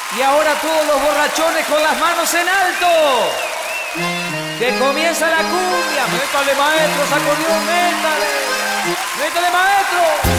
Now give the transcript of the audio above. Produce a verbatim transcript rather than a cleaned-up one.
Y ahora todos los borrachones con las manos en alto. Que comienza la cumbia. Métale, maestro, sacudión, métale. Métale, maestro.